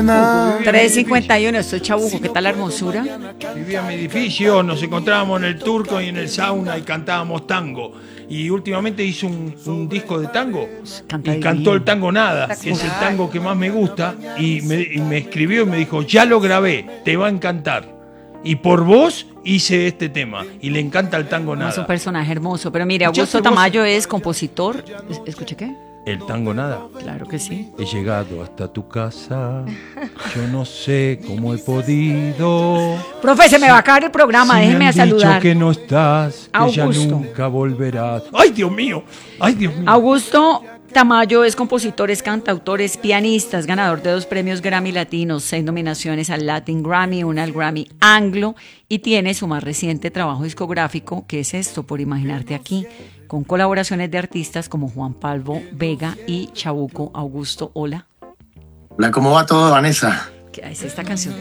pena. 3:51, estoy Chabuco, ¿qué tal la hermosura? Vivía en mi edificio, nos encontrábamos en el Turco y en el sauna y cantábamos tango. Y últimamente hizo un disco de tango Canta y cantó divino. el tango Nada, que es el tango que más me gusta. Y me escribió y me dijo, ya lo grabé, te va a encantar. Y por vos hice este tema. Y le encanta el tango No, es un Nada. personaje hermoso. Pero mire, ¿Escuchaste Augusto vos? Tamayo es compositor. ¿Escuché qué? El tango Nada. Claro que sí. He llegado hasta tu casa, yo no sé cómo he podido. Profe, se me va a acabar el programa, Si déjeme me han saludar. dicho que no estás, que ya Augusto. nunca volverás. ¡Ay, Dios mío! ¡Ay, Dios mío! Augusto Tamayo es compositor, es cantautor, es pianista, es ganador de 2 premios Grammy Latinos, 6 nominaciones al Latin Grammy, 1 al Grammy Anglo, y tiene su más reciente trabajo discográfico, que es esto, Por Imaginarte Aquí, con colaboraciones de artistas como Juan Pablo Vega y Chabuco. Augusto, hola. Hola, ¿cómo va todo, Vanessa? ¿Qué es esta canción?